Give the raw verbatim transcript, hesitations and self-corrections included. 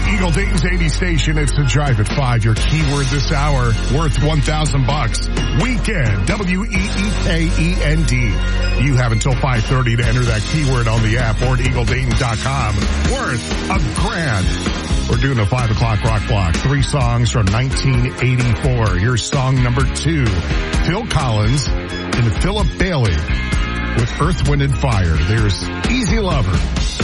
Eagle Dayton's eighties station. It's the Drive at five. Your keyword this hour worth one thousand bucks. Weekend. W E E K E N D. You have until five thirty to enter that keyword on the app or at eagle dayton dot com. Worth a grand. We're doing a five o'clock rock block. Three songs from nineteen eighty-four. Here's song number two. Phil Collins and Philip Bailey with Earth, Wind and Fire. There's Easy Lover.